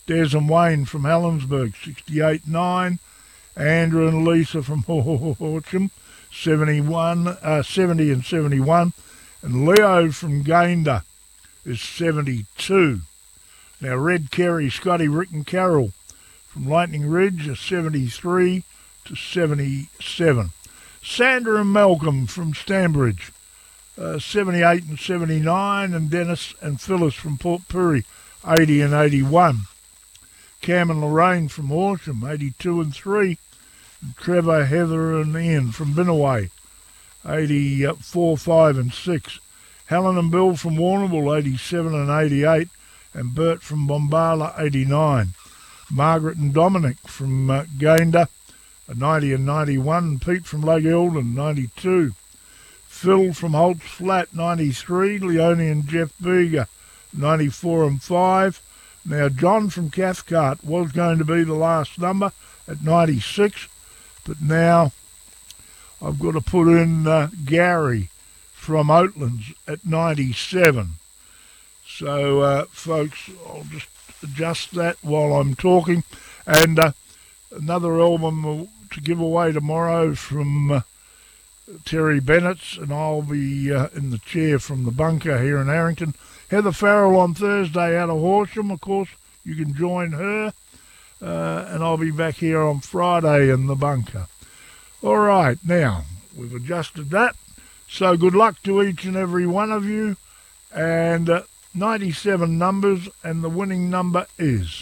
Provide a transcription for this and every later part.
Des and Wayne from Helensburgh, 68.9. Andrew and Lisa from Horsham, 70 and 71. And Leo from Gayndah is 72. Now, Red Kerry, Scotty, Rick and Carol from Lightning Ridge are 73 to 77. Sandra and Malcolm from Stanbridge, 78 and 79. And Dennis and Phyllis from Port Pirie, 80 and 81. Cam and Lorraine from Horsham, 82 and 3. And Trevor, Heather and Ian from Binnaway, 84, 5 and 6. Helen and Bill from Warrnambool, 87 and 88. And Bert from Bombala, 89. Margaret and Dominic from Gayndah, 90 and 91. And Pete from Lake Eldon, 92. Phil from Holt's Flat, 93. Leonie and Jeff Beeger, 94 and 5. Now, John from Cathcart was going to be the last number at 96, but now I've got to put in Gary from Oatlands at 97. So, folks, I'll just adjust that while I'm talking. And another album to give away tomorrow from Terry Bennett's, and I'll be in the chair from the bunker here in Arrington. Heather Farrell on Thursday out of Horsham, of course. You can join her. And I'll be back here on Friday in the bunker. All right, now, we've adjusted that. So good luck to each and every one of you. And 97 numbers, and the winning number is...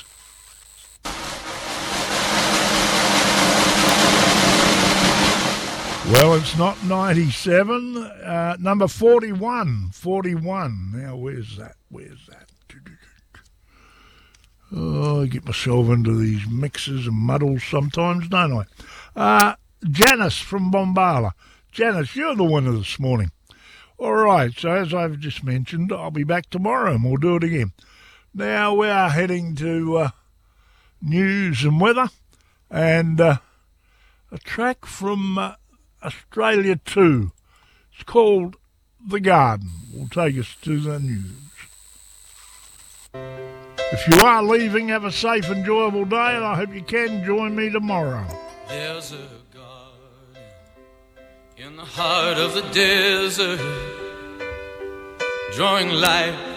Well, it's not 97. Number 41. 41. Now, where's that? Oh, I get myself into these mixes and muddles sometimes, don't I? Janice from Bombala. Janice, you're the winner this morning. All right, so as I've just mentioned, I'll be back tomorrow and we'll do it again. Now, we are heading to news and weather, and a track from... Australia 2. It's called The Garden. Will take us to the news. If you are leaving, have a safe, enjoyable day, and I hope you can join me tomorrow. There's a garden in the heart of the desert, drawing life